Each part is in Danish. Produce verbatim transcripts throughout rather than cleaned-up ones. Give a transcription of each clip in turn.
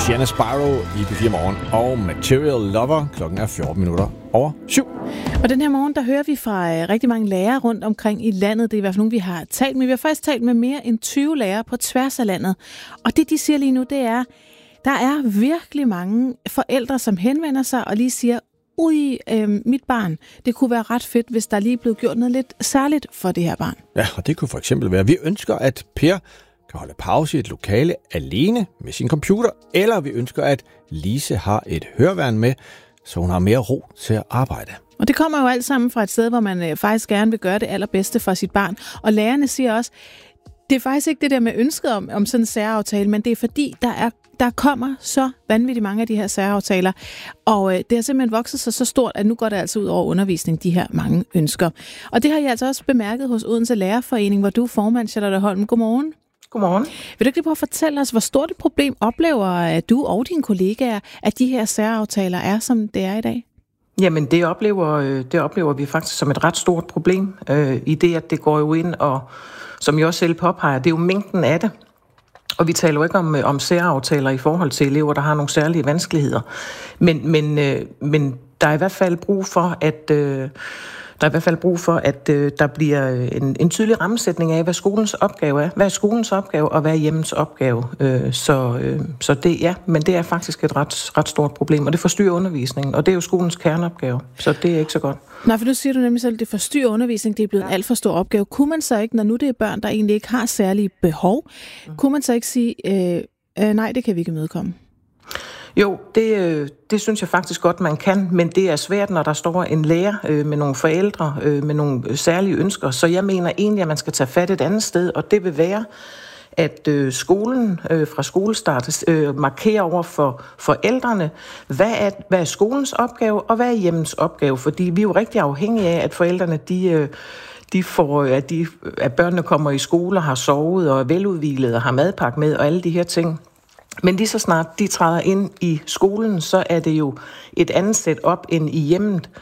Tiziana Spyro i P fire Morgen og Material Lover. Klokken er fjorten minutter over syv. Og den her morgen, der hører vi fra øh, rigtig mange lærere rundt omkring i landet. Det er i hvert fald nogle, vi har talt med. Vi har faktisk talt med mere end tyve lærere på tværs af landet. Og det, de siger lige nu, det er, der er virkelig mange forældre, som henvender sig og lige siger, ui, øh, mit barn, det kunne være ret fedt, hvis der lige blev gjort noget lidt særligt for det her barn. Ja, og det kunne for eksempel være, vi ønsker, at Per kan holde pause i et lokale alene med sin computer, eller vi ønsker, at Lise har et høreværn med, så hun har mere ro til at arbejde. Og det kommer jo alt sammen fra et sted, hvor man øh, faktisk gerne vil gøre det allerbedste for sit barn. Og lærerne siger også, det er faktisk ikke det der med ønsket om, om sådan en særaftale, men det er fordi, der er der kommer så vanvittigt mange af de her særaftaler, og øh, det har simpelthen vokset sig så stort, at nu går det altså ud over undervisning, de her mange ønsker. Og det har jeg altså også bemærket hos Odense Lærerforening, hvor du er formand, Charlotte Holm. Godmorgen. Godmorgen. Vil du ikke lige prøve at fortælle os, hvor stort et problem oplever du og dine kollegaer, at de her særaftaler er, som det er i dag? Jamen, det oplever, det oplever vi faktisk som et ret stort problem, øh, i det, at det går jo ind, og som jeg også selv påpeger, det er jo mængden af det. Og vi taler jo ikke om, om særaftaler i forhold til elever, der har nogle særlige vanskeligheder. Men, men, øh, men der er i hvert fald brug for, at... Øh, Der er i hvert fald brug for, at øh, der bliver en, en tydelig rammesætning af, hvad skolens opgave er. Hvad er skolens opgave, og hvad er hjemmens opgave? Øh, så, øh, så det, ja, men det er faktisk et ret, ret stort problem, og det forstyrrer undervisningen, og det er jo skolens kerneopgave, så det er ikke så godt. Nej, for nu siger du nemlig selv, at det forstyrrer undervisningen, det er blevet en alt for stor opgave. Kunne man så ikke, når nu det er børn, der egentlig ikke har særlige behov, mm. kunne man så ikke sige, øh, øh, nej, det kan vi ikke imødekomme? Jo, det, det synes jeg faktisk godt, man kan, men det er svært, når der står en lærer øh, med nogle forældre, øh, med nogle særlige ønsker. Så jeg mener egentlig, at man skal tage fat et andet sted, og det vil være, at øh, skolen øh, fra skolestart øh, markerer over for forældrene, hvad er, hvad er skolens opgave, og hvad er hjemmens opgave. Fordi vi er jo rigtig afhængige af, at forældrene de... Øh, De får, at, de, at børnene kommer i skole og har sovet og er veludhvilet og har madpakke med og alle de her ting. Men lige så snart de træder ind i skolen, så er det jo et andet setup end i hjemmet.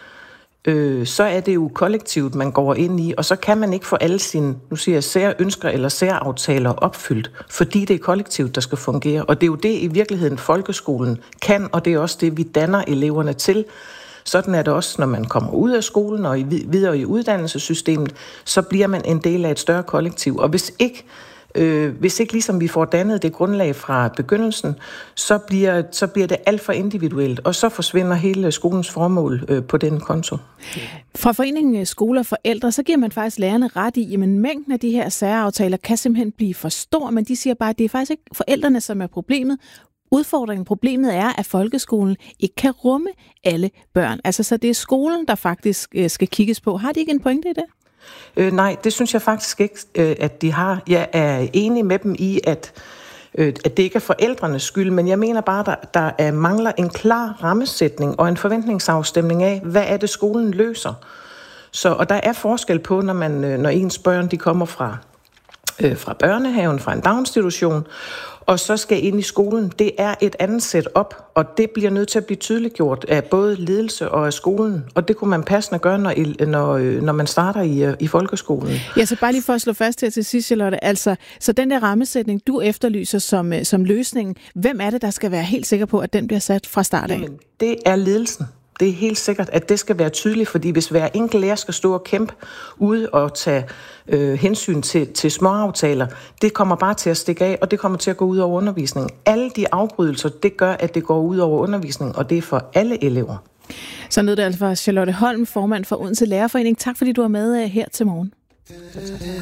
Øh, så er det jo kollektivt, man går ind i, og så kan man ikke få alle sine, nu siger jeg, særønsker eller særaftaler opfyldt, fordi det er kollektivt, der skal fungere. Og det er jo det, i virkeligheden folkeskolen kan, og det er også det, vi danner eleverne til. Sådan er det også, når man kommer ud af skolen og videre i uddannelsessystemet, så bliver man en del af et større kollektiv. Og hvis ikke, øh, hvis ikke ligesom vi får dannet det grundlag fra begyndelsen, så bliver, så bliver det alt for individuelt, og så forsvinder hele skolens formål øh, på den konto. Fra Foreningen Skoler og Forældre, så giver man faktisk lærerne ret i, at mængden af de her særaftaler kan simpelthen blive for stor, men de siger bare, at det er faktisk ikke forældrene, som er problemet. Udfordringen, problemet er, at folkeskolen ikke kan rumme alle børn. Altså, så det er skolen, der faktisk øh, skal kigges på. Har de ikke en pointe i det? Øh, nej, det synes jeg faktisk ikke, øh, at de har. Jeg er enig med dem i, at, øh, at det ikke er forældrenes skyld, men jeg mener bare, at der, der er, mangler en klar rammesætning og en forventningsafstemning af, hvad er det, skolen løser. Så, og der er forskel på, når, man, når ens børn de kommer fra, øh, fra børnehaven, fra en daginstitution, og så skal ind i skolen. Det er et andet setup, og det bliver nødt til at blive tydeliggjort af både ledelse og af skolen. Og det kunne man passende gøre, når, når, når man starter i, i folkeskolen. Ja, så bare lige for at slå fast her til sidst, Charlotte. Altså, så den der rammesætning, du efterlyser som, som løsningen, hvem er det, der skal være helt sikker på, at den bliver sat fra start af? Jamen, det er ledelsen. Det er helt sikkert, at det skal være tydeligt, fordi hvis hver enkelt lærer skal stå og kæmpe ude og tage øh, hensyn til, til småaftaler, det kommer bare til at stikke af, og det kommer til at gå ud over undervisningen. Alle de afbrydelser, det gør, at det går ud over undervisningen, og det er for alle elever. Så lød det altså fra Charlotte Holm, formand for Odense Lærerforening. Tak fordi du var med her til morgen.